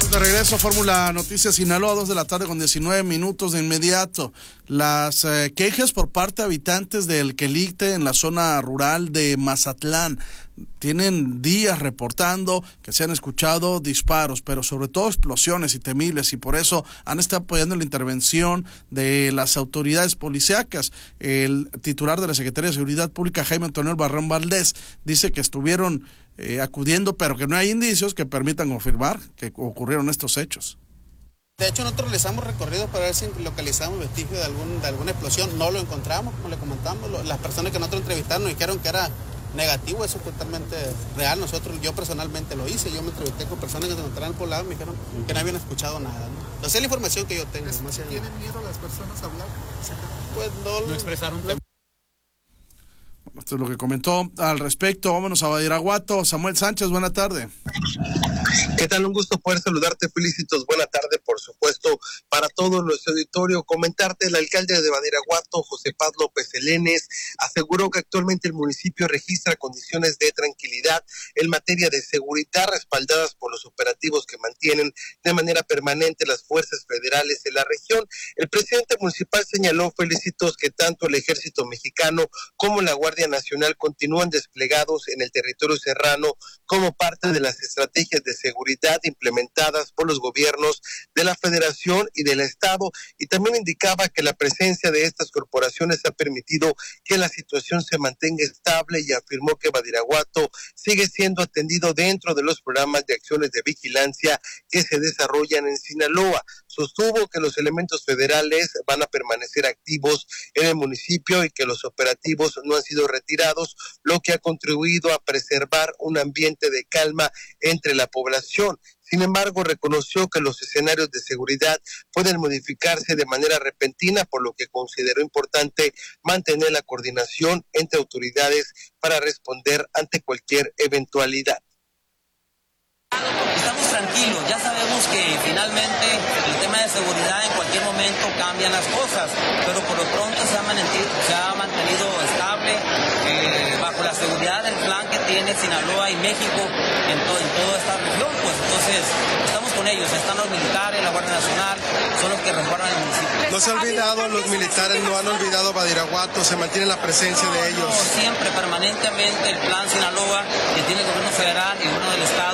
De regreso a Fórmula Noticias Sinaloa, 2 de la tarde con 19 minutos de inmediato. Las quejas por parte de habitantes del Quelite en la zona rural de Mazatlán. Tienen días reportando que se han escuchado disparos, pero sobre todo explosiones y temibles, y por eso han estado apoyando la intervención de las autoridades policíacas. El titular de la Secretaría de Seguridad Pública, Jaime Antonio Barrón Valdés, dice que estuvieron acudiendo, pero que no hay indicios que permitan confirmar que ocurrieron estos hechos. De hecho, nosotros realizamos recorridos para ver si localizamos vestigios de alguna explosión. No lo encontramos, como le comentamos. Las personas que nosotros entrevistaron nos dijeron que era negativo, eso es totalmente real. Yo personalmente lo hice, yo me entrevisté con personas que se encontraban por el lado y me dijeron que no habían escuchado nada, ¿no? Entonces es la información que yo tengo. ¿Tienen miedo las personas a hablar? Pues no expresaron. Esto es lo que comentó al respecto. Vámonos a Badiraguato. Samuel Sánchez, buena tarde. ¿Qué tal? Un gusto poder saludarte, Felicitos. Buena tarde, por supuesto, para todo nuestro auditorio. Comentarte, el alcalde de Badiraguato, José Paz López Elenes, aseguró que actualmente el municipio registra condiciones de tranquilidad en materia de seguridad, respaldadas por los operativos que mantienen de manera permanente las fuerzas federales en la región. El presidente municipal señaló, Felicitos, que tanto el ejército mexicano como la Guardia Nacional continúan desplegados en el territorio serrano como parte de las estrategias de seguridad implementadas por los gobiernos de la Federación y del Estado, y también indicaba que la presencia de estas corporaciones ha permitido que la situación se mantenga estable, y afirmó que Badiraguato sigue siendo atendido dentro de los programas de acciones de vigilancia que se desarrollan en Sinaloa. Sostuvo que los elementos federales van a permanecer activos en el municipio y que los operativos no han sido retirados, lo que ha contribuido a preservar un ambiente de calma entre la población. Sin embargo, reconoció que los escenarios de seguridad pueden modificarse de manera repentina, por lo que consideró importante mantener la coordinación entre autoridades para responder ante cualquier eventualidad. Estamos tranquilos, ya sabemos que finalmente el tema de seguridad en cualquier momento cambian las cosas, pero por lo pronto se ha mantenido estable bajo la seguridad del plan que tiene Sinaloa y México en toda esta región. Pues entonces estamos con ellos, están los militares, la Guardia Nacional, son los que resguardan el municipio. No se ha olvidado, los militares no han olvidado Badiraguato, se mantiene la presencia de ellos. No, siempre, permanentemente, el plan Sinaloa que tiene el gobierno federal y el gobierno del estado